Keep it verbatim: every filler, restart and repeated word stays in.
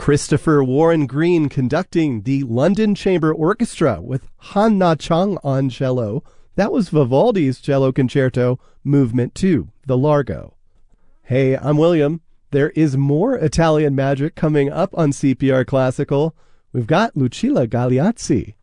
Christopher Warren Green conducting the London Chamber Orchestra with Han Na Chang on cello. That was Vivaldi's Cello Concerto, Movement two, the Largo. Hey, I'm William. There is more Italian magic coming up on C P R Classical. We've got Lucilla Gagliazzi.